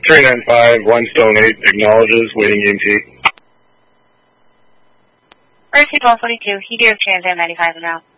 395, Limestone 8, acknowledges, waiting EMT. Earth 1242, he deals Trans Am 95 now.